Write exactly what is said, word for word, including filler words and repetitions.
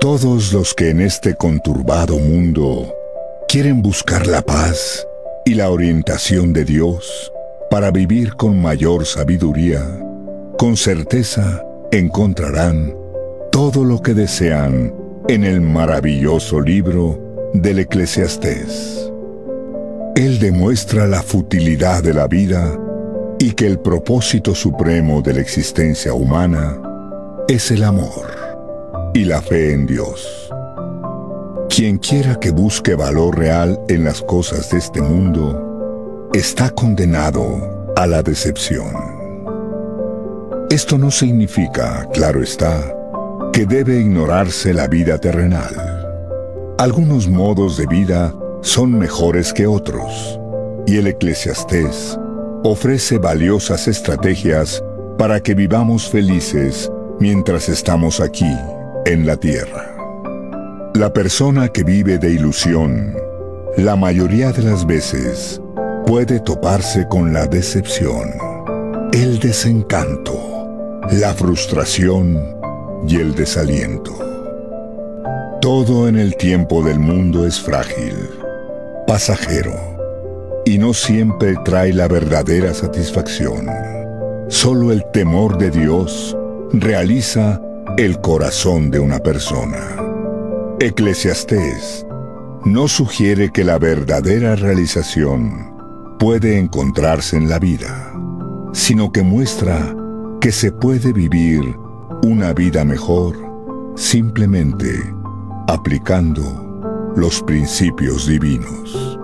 Todos los que en este conturbado mundo quieren buscar la paz y la orientación de Dios para vivir con mayor sabiduría, con certeza encontrarán todo lo que desean en el maravilloso libro del Eclesiastés. Él demuestra la futilidad de la vida y que el propósito supremo de la existencia humana es el amor y la fe en Dios. Quien quiera que busque valor real en las cosas de este mundo está condenado a la decepción. Esto no significa, claro está, que debe ignorarse la vida terrenal. Algunos modos de vida son mejores que otros, y el Eclesiastés ofrece valiosas estrategias para que vivamos felices mientras estamos aquí, en la tierra. La persona que vive de ilusión, la mayoría de las veces, puede toparse con la decepción, el desencanto, la frustración y el desaliento. Todo en el tiempo del mundo es frágil, pasajero, y no siempre trae la verdadera satisfacción. Solo el temor de Dios realiza el corazón de una persona. Eclesiastés no sugiere que la verdadera realización puede encontrarse en la vida, sino que muestra que se puede vivir una vida mejor simplemente aplicando los principios divinos.